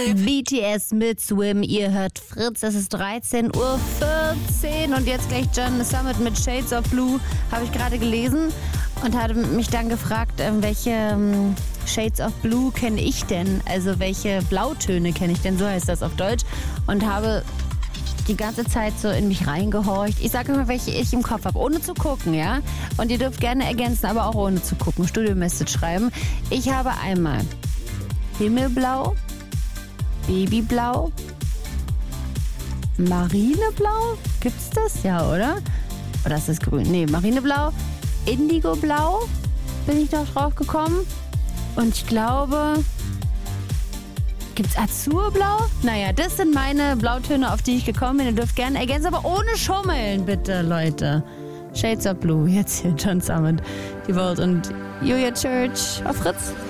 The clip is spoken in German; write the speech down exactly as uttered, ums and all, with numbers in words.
B T S mit Swim, ihr hört Fritz, es ist dreizehn Uhr vierzehn und jetzt gleich John Summit mit Shades of Blue, habe ich gerade gelesen und hatte mich dann gefragt, welche Shades of Blue kenne ich denn, also welche Blautöne kenne ich denn, so heißt das auf Deutsch, und habe die ganze Zeit so in mich reingehorcht. Ich sage immer, welche ich im Kopf habe, ohne zu gucken, ja? Und ihr dürft gerne ergänzen, aber auch ohne zu gucken, Studio-Message schreiben. Ich habe einmal Himmelblau, Babyblau, Marineblau, gibt's das? Ja, oder? Oder ist das grün? Nee, Marineblau, Indigoblau bin ich noch drauf gekommen. Und ich glaube, gibt's Azurblau? Naja, das sind meine Blautöne, auf die ich gekommen bin. Ihr dürft gerne ergänzen, aber ohne Schummeln, bitte, Leute. Shades of Blue, jetzt hier John Summit, die World und Julia Church auf Fritz.